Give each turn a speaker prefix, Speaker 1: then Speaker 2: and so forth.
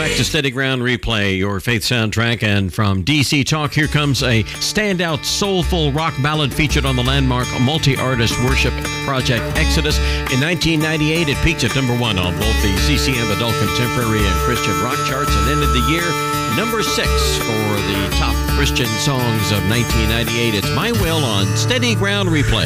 Speaker 1: Back to Steady Ground Replay, your faith soundtrack. And from DC Talk, here comes a standout soulful rock ballad featured on the landmark multi-artist worship project Exodus. In 1998, it peaked at number 1 on both the CCM Adult Contemporary and Christian Rock charts and ended the year number 6 for the top Christian songs of 1998. It's My Will on Steady Ground Replay.